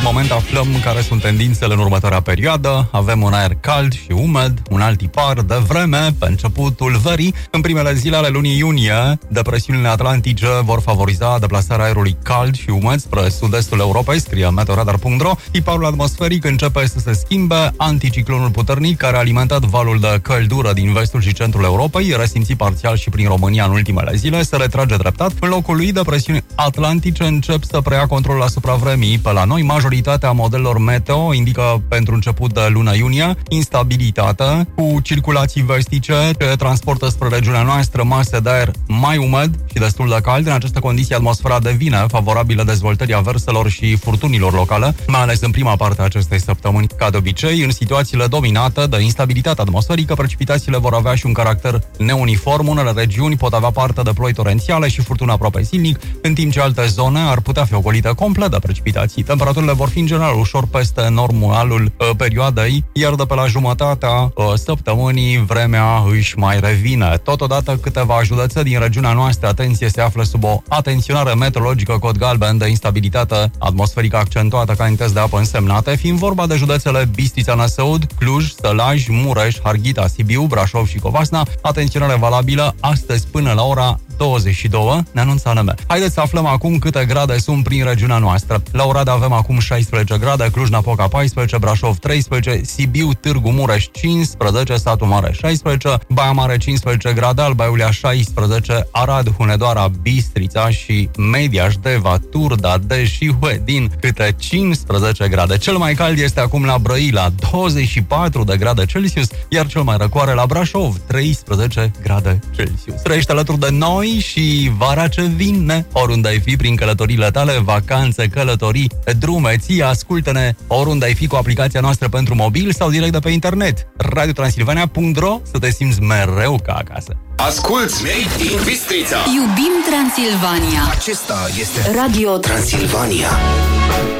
moment aflăm care sunt tendințele în următoarea perioadă. Avem un aer cald și umed, un alt tipar de vreme pe începutul verii. În primele zile ale lunii iunie, depresiunile atlantice vor favoriza deplasarea aerului cald și umed spre sud-estul Europei, scrie meteoradar.ro. Tiparul atmosferic începe să se schimbe. Anticiclonul puternic, care a alimentat valul de căldură din vestul și centrul Europei, resimțit parțial și prin România în ultimele zile, se retrage treptat. În locul lui, depresiuni atlantice încep să preia controlul asupra vremii. Pe la noi, majoritatea modelelor meteo indică pentru început de luna iunie instabilitate, cu circulații vestice ce transportă spre regiunea noastră mase de aer mai umed și destul de cald. În aceste condiții, atmosfera devine favorabilă dezvoltării averselor și furtunilor locale, mai ales în prima parte a acestei săptămâni. Ca de obicei, în situațiile dominate de instabilitate atmosferică, precipitațiile vor avea și un caracter neuniform. Unele regiuni pot avea parte de ploi torențiale și furtuni aproape zilnic, în timp ce alte zone ar putea fi ocolite complet de precipitații. Temperaturile vor fi în general ușor peste normalul perioadei, iar de pe la jumătatea săptămânii vremea își mai revine. Totodată, câteva județe din regiunea noastră, atenție, se află sub o atenționare meteorologică cod galben de instabilitate atmosferică accentuată, cantități de apă însemnate, fiind vorba de județele Bistrița, Năsăud, Cluj, Sălaj, Mureș, Harghita, Sibiu, Brașov și Covasna. Atenționare valabilă astăzi până la ora 22, ne anunță ANM. Haideți să aflăm acum câte grade sunt prin regiunea noastră. La Oradea avem acum 16 grade, Cluj-Napoca 14, Brașov 13, Sibiu, Târgu Mureș 15, Satu Mare 16, Baia Mare 15 grade, Alba Iulia 16, Arad, Hunedoara, Bistrița și Mediaș, Deva, Turda, Dej și Huedin câte 15 grade. Cel mai cald este acum la Brăila, 24 de grade Celsius, iar cel mai răcoare la Brașov, 13 grade Celsius. Trăiește alături de noi și vara ce vine, oriunde ai fi prin călătoriile tale, vacanțe, călătorii, drumeții, ascultă-ne oriunde ai fi cu aplicația noastră pentru mobil sau direct de pe internet. radiotransilvania.ro, să te simți mereu ca acasă. Asculți Made in Bistrița. Iubim Transilvania. Acesta este Radio Transilvania.